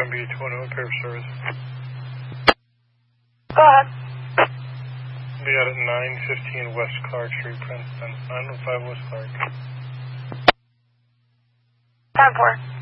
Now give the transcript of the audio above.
FMB 210, repair service. Go ahead. Be out at 915 West Clark Street, Princeton. 905 West Clark. 10-4.